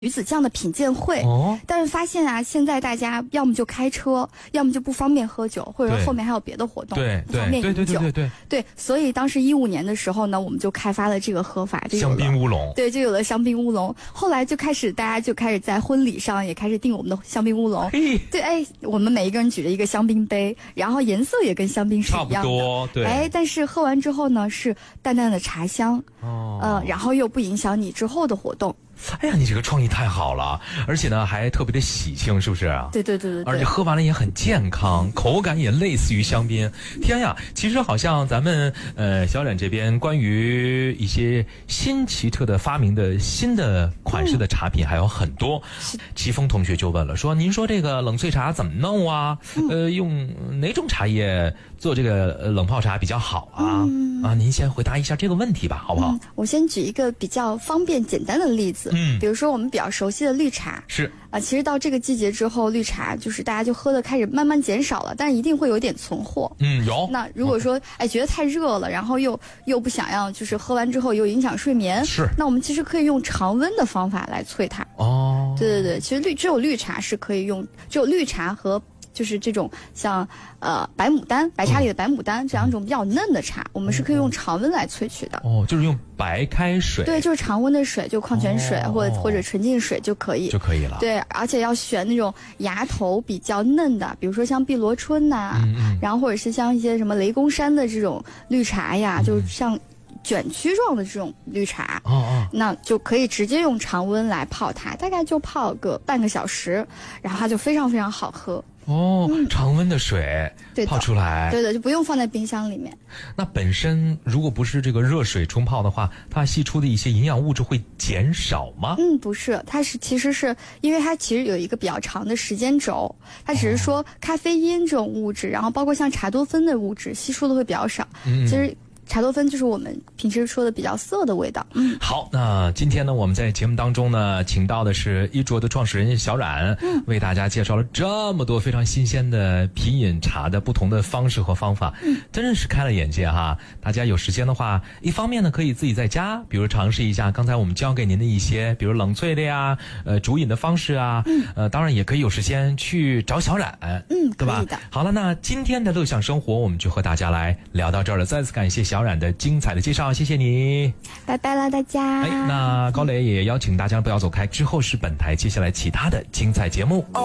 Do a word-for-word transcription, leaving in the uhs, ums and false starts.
鱼子酱的品鉴会， 哦， 但是发现啊，现在大家要么就开车，要么就不方便喝酒，或者后面还有别的活动， 对不方便饮酒。 对对对对对对，所以当时一五年的时候呢，我们就开发了这个喝法，就有了香槟乌龙。 对，就有了香槟乌龙。后来就开始大家就开始在婚礼上也开始订我们的香槟乌龙。 嘿， 对，哎，我们每一个人举着一个香槟杯，然后颜色也跟香槟是差不一样的。 多，对。 哎，但是喝完之后呢，是淡淡的茶香， 哦， 呃，然后又不影响你之后的活动。 哎呀，你这个创意太好了，而且呢还特别的喜庆，是不是啊？ 对对对对对。 而且喝完了也很健康，口感也类似于香槟。天呀，其实好像咱们呃小冉这边关于一些新奇特的发明的新的款式的茶品还有很多。嗯、齐峰同学就问了，说您说这个冷萃茶怎么弄啊？嗯、呃，用哪种茶叶做这个冷泡茶比较好啊？嗯、啊，您先回答一下这个问题吧，好不好？ 嗯、我先举一个比较方便简单的例子。 嗯， 比如说我们比较熟悉的绿茶是啊，其实到这个季节之后，绿茶就是大家就喝的开始慢慢减少了，但是一定会有点存货。 嗯，有。 那如果说哎觉得太热了，然后又又不想要，就是喝完之后又影响睡眠， 是， 那我们其实可以用常温的方法来萃它。 哦， 对对对，其实绿只有绿茶是可以用，只有绿茶和。就是这种像呃白牡丹、白茶里的白牡丹、嗯、这两种比较嫩的茶，我们是可以用常温来萃取的。 哦，就是用白开水。 对，就是常温的水，就矿泉水、哦、或者或者纯净水就可以， 就可以了。 对，而且要选那种芽头比较嫩的，比如说像碧螺春呐、啊嗯嗯，然后或者是像一些什么雷公山的这种绿茶呀，嗯、就是像。卷曲状的这种绿茶， 哦哦， 那就可以直接用常温来泡它，大概就泡个半个小时，然后它就非常非常好喝。 哦，嗯、常温的水泡出来， 对的，就不用放在冰箱里面。 那本身如果不是这个热水冲泡的话，它析出的一些营养物质会减少吗？ 嗯，不是，它是其实是因为它其实有一个比较长的时间轴，它只是说咖啡因这种物质，然后包括像茶多酚的物质吸收的会比较少。嗯，其实。茶多酚就是我们平时说的比较涩的味道。嗯， 好，那今天呢，我们在节目当中呢，请到的是一卓的创始人小冉，嗯，为大家介绍了这么多非常新鲜的品饮茶的不同的方式和方法，嗯，真是开了眼界哈。大家有时间的话，一方面呢，可以自己在家，比如尝试一下刚才我们教给您的一些，比如冷萃的呀，呃，煮饮的方式啊，嗯，呃，当然也可以有时间去找小冉， 嗯， 对吧？ 可以的。 好了，那今天的乐享生活我们就和大家来聊到这儿了，再次感谢小冉的精彩的介绍，谢谢你， 拜拜了大家。 哎，那高磊也邀请大家不要走开，之后是本台接下来其他的精彩节目。